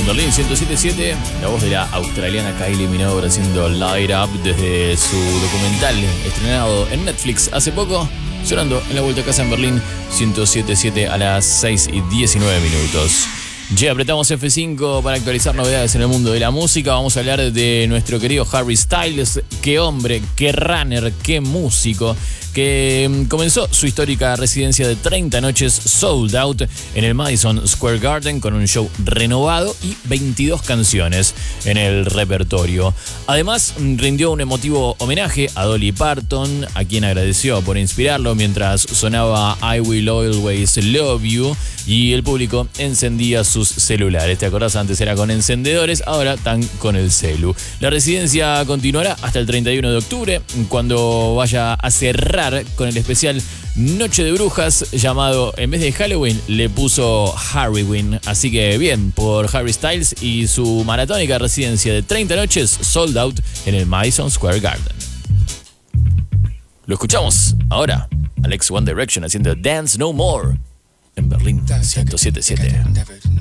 En Berlín 107.7, la voz de la australiana Kylie Minogue haciendo Light Up desde su documental estrenado en Netflix hace poco, sonando en la vuelta a casa en Berlín 107.7 a las 6:19. Ya apretamos F5 para actualizar novedades en el mundo de la música. Vamos a hablar de nuestro querido Harry Styles. Qué hombre, qué runner, qué músico, que comenzó su histórica residencia de 30 noches sold out en el Madison Square Garden con un show renovado y 22 canciones en el repertorio. Además, rindió un emotivo homenaje a Dolly Parton, a quien agradeció por inspirarlo mientras sonaba I Will Always Love You y el público encendía sus celulares. ¿Te acordás? Antes era con encendedores, ahora están con el celu. La residencia continuará hasta el 31 de octubre, cuando vaya a cerrar con el especial Noche de Brujas, llamado, en vez de Halloween, le puso Harrywin. Así que bien por Harry Styles y su maratónica residencia de 30 noches sold out en el Madison Square Garden. Lo escuchamos ahora, Alex One Direction haciendo Dance No More en Berlín 107.7.